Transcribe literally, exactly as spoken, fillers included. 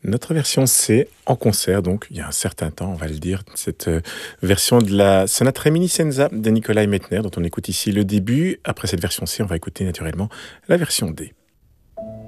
Notre version C en concert, donc il y a un certain temps, on va le dire, cette euh, version de la sonate Reminiscenza de Nikolai Mettner, dont on écoute ici le début. Après cette version C, on va écouter naturellement la version D.